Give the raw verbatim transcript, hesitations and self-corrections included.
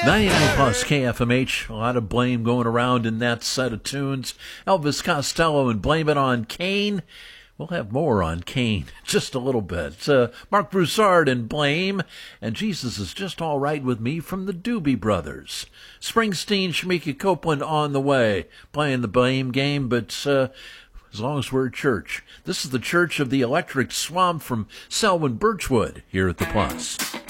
ninety-nine plus K F M H. A lot of blame going around in that set of tunes. Elvis Costello and Blame It on Cain. We'll have more on Cain just a little bit. Uh, Mark Broussard and Blame. And Jesus Is Just All Right With Me from the Doobie Brothers. Springsteen, Shamika Copeland on the way. Playing the blame game, but uh, as long as we're at church. This is the Church of the Electric Swamp from Selwyn Birchwood here at the Plus.